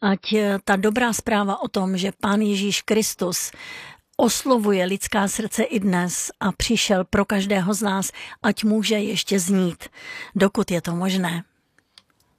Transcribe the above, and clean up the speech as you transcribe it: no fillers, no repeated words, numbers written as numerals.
Ať ta dobrá zpráva o tom, že Pán Ježíš Kristus oslovuje lidská srdce i dnes a přišel pro každého z nás, ať může ještě znít, dokud je to možné.